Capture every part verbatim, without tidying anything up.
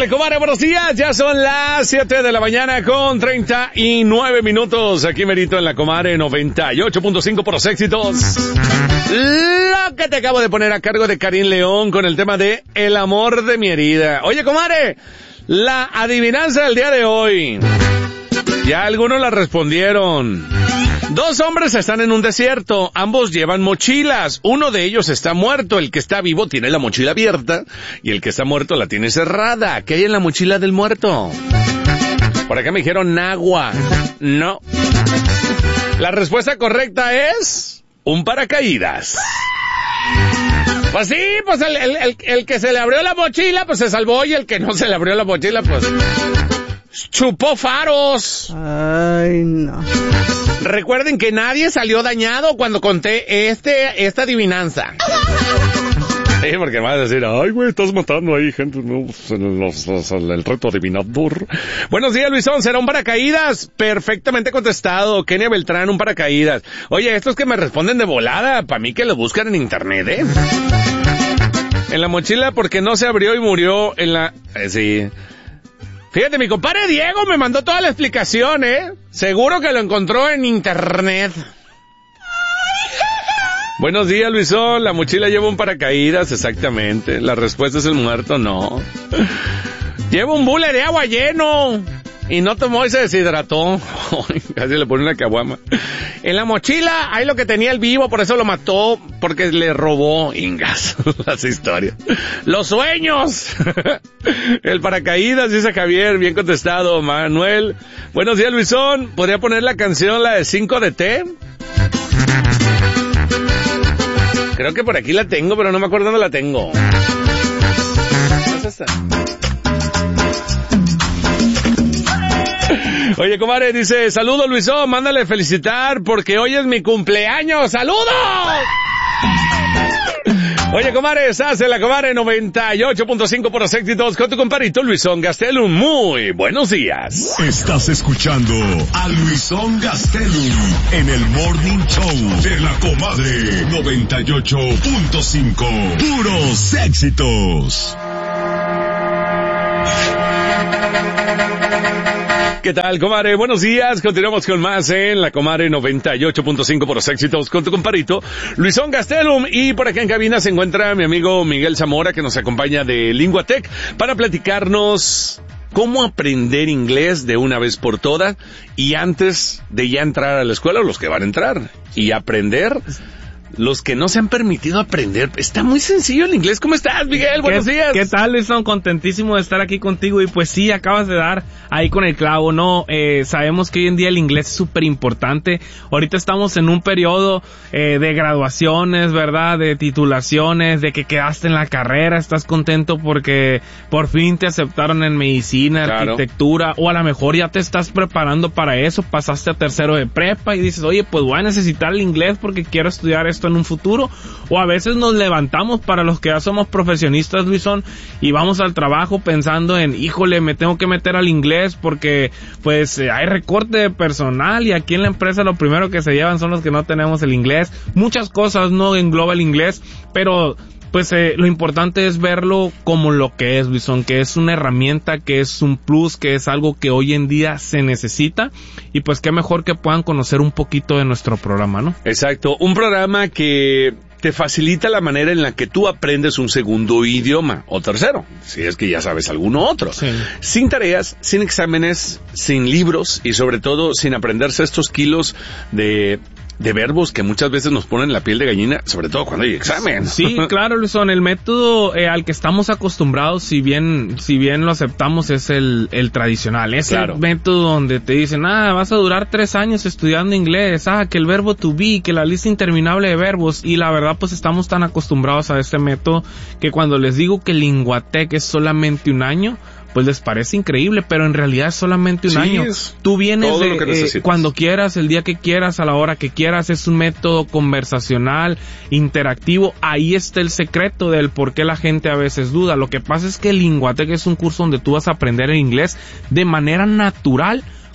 Órale, comadre, buenos días. Ya son las siete de la mañana con treinta y nueve minutos. Aquí merito en la comadre noventa y ocho punto cinco por los éxitos. Lo que te acabo de poner a cargo de Karim León con el tema de El amor de mi herida. Oye, comadre, la adivinanza del día de hoy. Ya algunos la respondieron. Dos hombres están en un desierto, ambos llevan mochilas, uno de ellos está muerto, el que está vivo tiene la mochila abierta y el que está muerto la tiene cerrada. ¿Qué hay en la mochila del muerto? Por acá me dijeron agua. No. La respuesta correcta es un paracaídas. Pues sí, pues el, el, el, el que se le abrió la mochila, pues se salvó, y el que no se le abrió la mochila, pues chupó faros. Ay, no. Recuerden que nadie salió dañado cuando conté este esta adivinanza. Sí, porque me vas a decir, ay, güey, estás matando ahí gente, no, los, los, el reto adivinador. Buenos días, Luisón, ¿será un paracaídas? Perfectamente contestado. Kenia Beltrán, un paracaídas. Oye, estos que me responden de volada, para mí que lo buscan en internet, ¿eh? En la mochila porque no se abrió y murió en la... Eh, sí... Fíjate, mi compadre Diego me mandó toda la explicación, ¿eh? Seguro que lo encontró en internet. Buenos días, Luisón. La mochila lleva un paracaídas, exactamente. La respuesta es el muerto, no. Lleva un bule de agua lleno. Y no tomó y se deshidrató. Casi le pone una caguama. En la mochila hay lo que tenía el vivo, por eso lo mató, porque le robó. Ingas, las historias. Los sueños. El paracaídas, dice Javier, bien contestado. Manuel, buenos días, Luisón. ¿Podría poner la canción, la de cinco de té? Creo que por aquí la tengo, pero no me acuerdo dónde la tengo. ¿Dónde está? Oye, comadre, dice, saludos, Luisón, mándale felicitar porque hoy es mi cumpleaños. ¡Saludos! Oye, comadre, estás en la comadre noventa y ocho punto cinco por los éxitos con tu compadrito Luisón Gastelum. Muy buenos días. Estás escuchando a Luisón Gastelum en el Morning Show de la comadre noventa y ocho punto cinco. Puros éxitos. ¿Qué tal, comadre? Buenos días. Continuamos con más en la comadre noventa y ocho punto cinco por los éxitos con tu compadrito Luisón Gastelum. Y por acá en cabina se encuentra mi amigo Miguel Zamora, que nos acompaña de Linguatec para platicarnos cómo aprender inglés de una vez por todas y antes de ya entrar a la escuela, los que van a entrar y aprender. Los que no se han permitido aprender. Está muy sencillo el inglés. ¿Cómo estás, Miguel? Buenos días. ¿Qué tal, Luisón? Contentísimo de estar aquí contigo. Y pues sí, acabas de dar ahí con el clavo, ¿no? Eh, sabemos que hoy en día el inglés es súper importante. Ahorita estamos en un periodo eh, de graduaciones, ¿verdad? De titulaciones, de que quedaste en la carrera. Estás contento porque por fin te aceptaron en medicina, claro, arquitectura. O a lo mejor ya te estás preparando para eso. Pasaste a tercero de prepa y dices, oye, pues voy a necesitar el inglés porque quiero estudiar esto en un futuro. O a veces nos levantamos, para los que ya somos profesionistas, Luisón, y vamos al trabajo pensando en, híjole, me tengo que meter al inglés porque pues eh, hay recorte de personal y aquí en la empresa lo primero que se llevan son los que no tenemos el inglés. Muchas cosas no engloba el inglés, pero pues eh, lo importante es verlo como lo que es, Luisón, que es una herramienta, que es un plus, que es algo que hoy en día se necesita, y pues qué mejor que puedan conocer un poquito de nuestro programa, ¿no? Exacto, un programa que te facilita la manera en la que tú aprendes un segundo idioma, o tercero, si es que ya sabes alguno otro. Sí. Sin tareas, sin exámenes, sin libros, y sobre todo sin aprenderse estos kilos de... de verbos que muchas veces nos ponen la piel de gallina, sobre todo cuando hay examen. Sí, claro, Luisón, el método eh, al que estamos acostumbrados, si bien si bien lo aceptamos, es el, el tradicional. Es claro. El método donde te dicen, ah, vas a durar tres años estudiando inglés, ah, que el verbo to be, que la lista interminable de verbos, y la verdad pues estamos tan acostumbrados a este método que cuando les digo que Linguatec es solamente un año, pues les parece increíble, pero en realidad es solamente un sí, año. Tú vienes de, eh, cuando quieras, el día que quieras, a la hora que quieras. Es un método conversacional, interactivo. Ahí está el secreto del por qué la gente a veces duda. Lo que pasa es que el Linguatec es un curso donde tú vas a aprender el inglés de manera natural,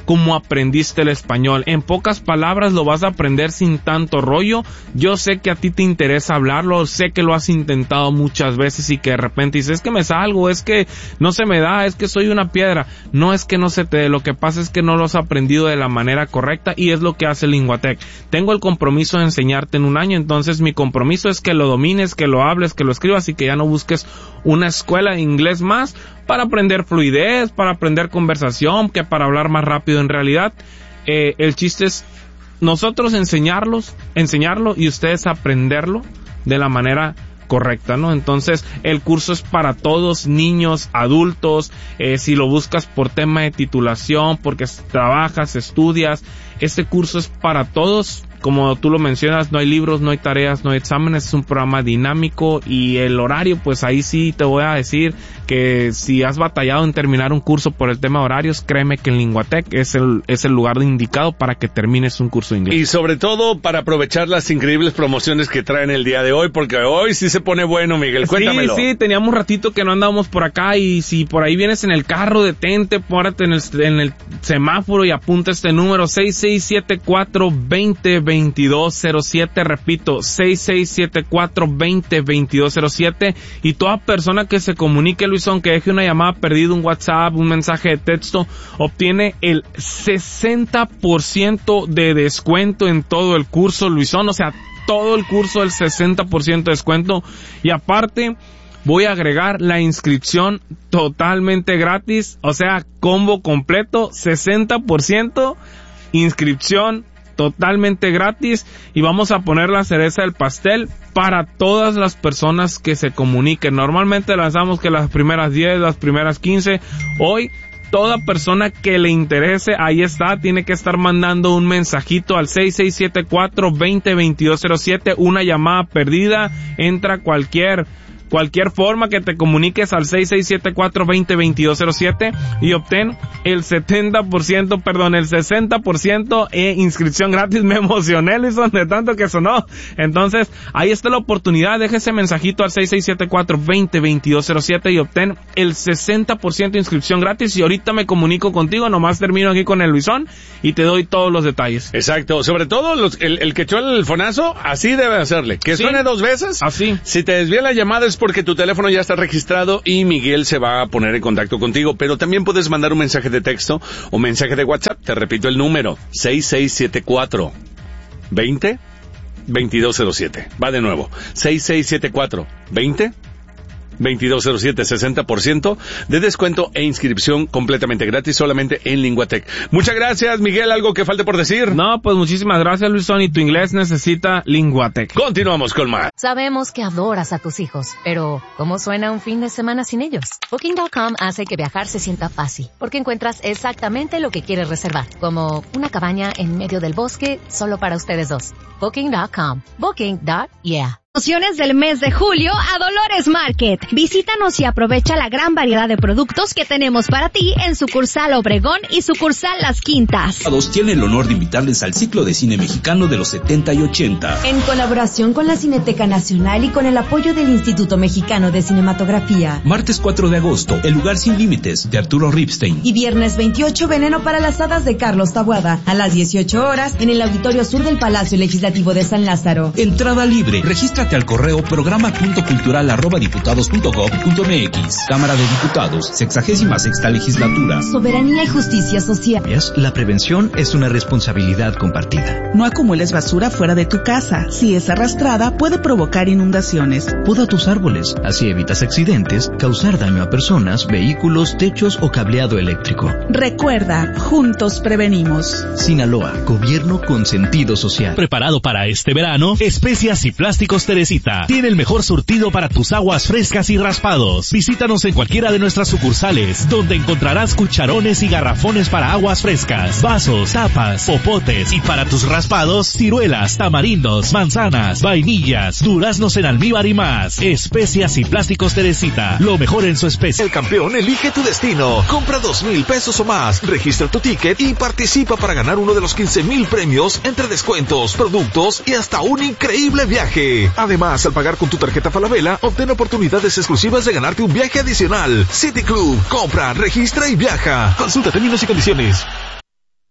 como aprendiste el español. En pocas palabras lo vas a aprender sin tanto rollo. Yo sé que a ti te interesa hablarlo, sé que lo has intentado muchas veces y que de repente dices, es que me salgo, es que no se me da, es que soy una piedra. No es que no se te dé, lo que pasa es que no lo has aprendido de la manera correcta y es lo que hace Linguatec. Tengo el compromiso de enseñarte en un año, entonces mi compromiso es que lo domines, que lo hables, que lo escribas y que ya no busques una escuela de inglés más para aprender fluidez, para aprender conversación, que para hablar más rápido. En realidad, eh, el chiste es nosotros enseñarlos, enseñarlo y ustedes aprenderlo de la manera correcta, ¿no? Entonces, el curso es para todos, niños, adultos, eh, si lo buscas por tema de titulación, porque trabajas, estudias, este curso es para todos. Como tú lo mencionas, no hay libros, no hay tareas, no hay exámenes, es un programa dinámico y el horario, pues ahí sí te voy a decir que si has batallado en terminar un curso por el tema de horarios, créeme que en Linguatec es el, es el lugar indicado para que termines un curso de inglés. Y sobre todo para aprovechar las increíbles promociones que traen el día de hoy, porque hoy sí se pone bueno, Miguel, cuéntamelo. Sí, sí, teníamos un ratito que no andábamos por acá y si por ahí vienes en el carro, detente, párate en el, en el semáforo y apunta este número seis seis siete cuatro, veinte, veintidós cero siete, repito, seis seis siete cuatro, veinte, veintidós cero siete, y toda persona que se comunique, Luisón, que deje una llamada perdida, un WhatsApp, un mensaje de texto, obtiene el sesenta por ciento de descuento en todo el curso, Luisón, o sea, todo el curso el sesenta por ciento de descuento, y aparte voy a agregar la inscripción totalmente gratis, o sea, combo completo, sesenta por ciento, inscripción totalmente gratis, y vamos a poner la cereza del pastel para todas las personas que se comuniquen. Normalmente lanzamos que las primeras diez, las primeras quince, hoy toda persona que le interese, ahí está, tiene que estar mandando un mensajito al seis seis siete cuatro, veinte, veintidós cero siete, una llamada perdida, entra cualquier cualquier forma que te comuniques al seis seis siete cuatro, veinte, veintidós cero siete y obtén el setenta por ciento, perdón, el sesenta por ciento e inscripción gratis. Me emocioné, Luisón, de tanto que sonó. Entonces, ahí está la oportunidad, deja ese mensajito al seis seis siete cuatro, veinte, veintidós cero siete y obtén el sesenta por ciento de inscripción gratis, y ahorita me comunico contigo, nomás termino aquí con el Luisón y te doy todos los detalles. Exacto, sobre todo los, el, el que echó el fonazo, así debe hacerle, que sí, suene dos veces, así. Si te desvía la llamada es porque tu teléfono ya está registrado y Miguel se va a poner en contacto contigo, pero también puedes mandar un mensaje de texto o mensaje de WhatsApp. Te repito el número, seis seis siete cuatro, veinte, veintidós cero siete. Va de nuevo, seis seis siete cuatro, veinte, veintidós cero siete, sesenta por ciento de descuento e inscripción completamente gratis solamente en Linguatec. Muchas gracias, Miguel. ¿Algo que falte por decir? No, pues muchísimas gracias, Luisón, y tu inglés necesita Linguatec. Continuamos con más. Sabemos que adoras a tus hijos, pero ¿cómo suena un fin de semana sin ellos? Booking punto com hace que viajar se sienta fácil, porque encuentras exactamente lo que quieres reservar, como una cabaña en medio del bosque solo para ustedes dos. Booking punto com. Booking. Yeah. Promociones del mes de julio a Dolores Market. Visítanos y aprovecha la gran variedad de productos que tenemos para ti en sucursal Obregón y sucursal Las Quintas. Tiene el honor de invitarles al ciclo de cine mexicano de los setenta y ochenta. En colaboración con la Cineteca Nacional y con el apoyo del Instituto Mexicano de Cinematografía. Martes cuatro de agosto, El lugar sin límites, de Arturo Ripstein. Y viernes veintiocho, Veneno para las hadas, de Carlos Taboada, a las dieciocho horas en el Auditorio Sur del Palacio Legislativo de San Lázaro. Entrada libre. Regístrate al correo programa punto cultural arroba diputados punto gob punto mx. Cámara de Diputados, sexagésima sexta legislatura. Soberanía y justicia social. La prevención es una responsabilidad compartida. No acumules basura fuera de tu casa. Si es arrastrada, puede provocar inundaciones. Poda tus árboles, así evitas accidentes, causar daño a personas, vehículos, techos o cableado eléctrico. Recuerda, juntos prevenimos. Sinaloa, gobierno con sentido social. Preparado para este verano, Especias y Plásticos Teresita tiene el mejor surtido para tus aguas frescas y raspados. Visítanos en cualquiera de nuestras sucursales, donde encontrarás cucharones y garrafones para aguas frescas, vasos, tapas, popotes, y para tus raspados, ciruelas, tamarindos, manzanas, vainillas, duraznos en almíbar y más. Especias y Plásticos Teresita, lo mejor en su especie. El campeón elige tu destino. Compra dos mil pesos o más, registra tu ticket y participa para ganar uno de los quince mil premios entre descuentos, productos y hasta un increíble viaje. Además, al pagar con tu tarjeta Falabella, obtén oportunidades exclusivas de ganarte un viaje adicional. City Club, compra, registra y viaja. Consulta términos y condiciones.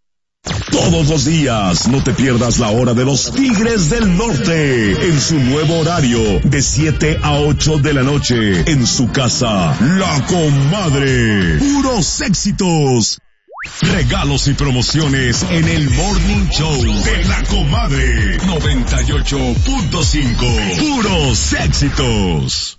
Todos los días, no te pierdas la hora de los Tigres del Norte, en su nuevo horario, de siete a ocho de la noche, en su casa, La Comadre. Puros éxitos. Regalos y promociones en el Morning Show de La Comadre noventa y ocho punto cinco. Puros éxitos.